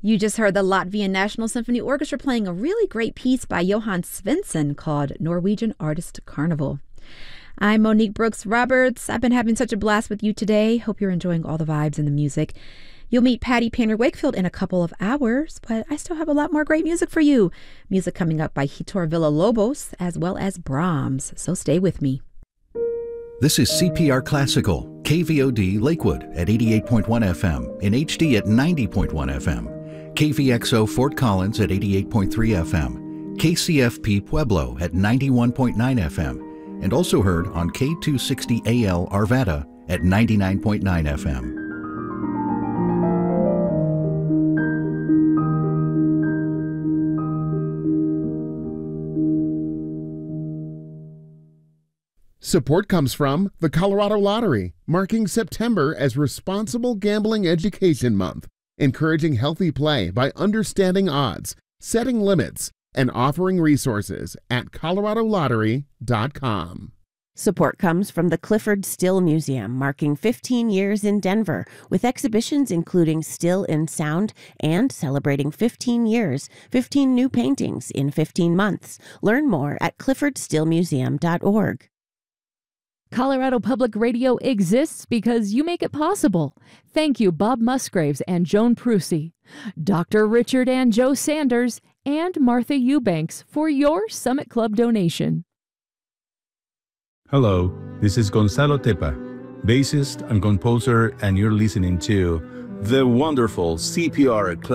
You just heard the Latvian National Symphony Orchestra playing a really great piece by Johann Svensson called Norwegian Artist Carnival. I'm Monique Brooks Roberts. I've been having such a blast with you today. Hope you're enjoying all the vibes and the music. You'll meet Patty Painter Wakefield in a couple of hours, but I still have a lot more great music for you. Music coming up by Hitor Villa-Lobos as well as Brahms, so stay with me. This is CPR Classical, KVOD Lakewood at 88.1 FM, in HD at 90.1 FM, KVXO Fort Collins at 88.3 FM, KCFP Pueblo at 91.9 FM, and also heard on K260AL Arvada at 99.9 FM. Support comes from the Colorado Lottery, marking September as Responsible Gambling Education Month, encouraging healthy play by understanding odds, setting limits, and offering resources at coloradolottery.com. Support comes from the Clifford Still Museum, marking 15 years in Denver, with exhibitions including Still in Sound and celebrating 15 years, 15 new paintings in 15 months. Learn more at cliffordstillmuseum.org. Colorado Public Radio exists because you make it possible. Thank you, Bob Musgraves and Joan Prusi, Dr. Richard and Joe Sanders, and Martha Eubanks for your Summit Club donation. Hello, this is Gonzalo Tepa, bassist and composer, and you're listening to the wonderful CPR